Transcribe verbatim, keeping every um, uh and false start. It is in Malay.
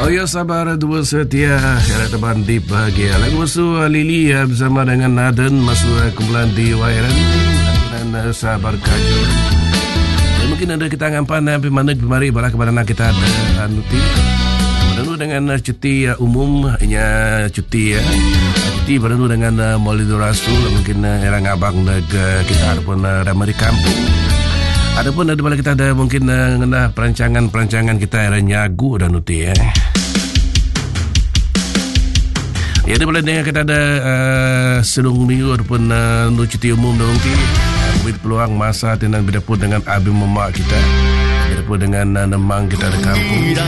Oh ya, sabar dua setia Kira teman di bahagia lagu masuk Lili ya, bersama dengan Naden masuk kumpulan di Wairan dan sabar kaju. Dan mungkin ada kita ngampan sampai mana mari bala kepada anak kita ada anuti bertemu dengan cuti umum nya cuti ya. Cuti bertemu dengan Maulidur Rasul mungkin era ngabang neg kita ataupun ramai di kampung. Adapun ada bala kita ada mungkin uh, perancangan-perancangan kita era nyagu dan uti ya. Ya, ada bala dengan kita ada uh, selung minggu ataupun uh, cuti umum dan uti. Ambil peluang masa tenan berdepan dengan abim memak kita. Berdepan dengan uh, nemang kita di kampung.